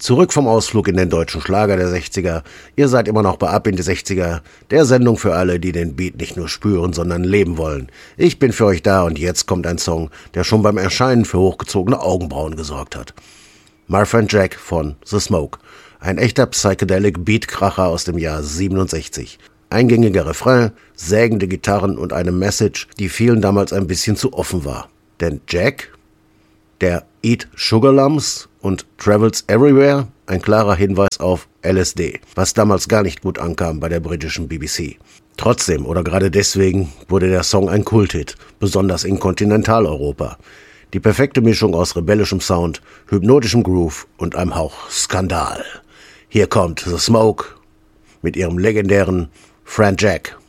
Zurück vom Ausflug in den deutschen Schlager der 60er. Ihr seid immer noch bei Ab in die 60er, der Sendung für alle, die den Beat nicht nur spüren, sondern leben wollen. Ich bin für euch da und jetzt kommt ein Song, der schon beim Erscheinen für hochgezogene Augenbrauen gesorgt hat. My Friend Jack von The Smoke. Ein echter Psychedelic Beatkracher aus dem Jahr 67. Eingängiger Refrain, sägende Gitarren und eine Message, die vielen damals ein bisschen zu offen war. Denn Jack, der Eat Sugar Lumps und Travels Everywhere, ein klarer Hinweis auf LSD, was damals gar nicht gut ankam bei der britischen BBC. Trotzdem oder gerade deswegen wurde der Song ein Kulthit, besonders in Kontinentaleuropa. Die perfekte Mischung aus rebellischem Sound, hypnotischem Groove und einem Hauch Skandal. Hier kommt The Smoke mit ihrem legendären Friend Jack.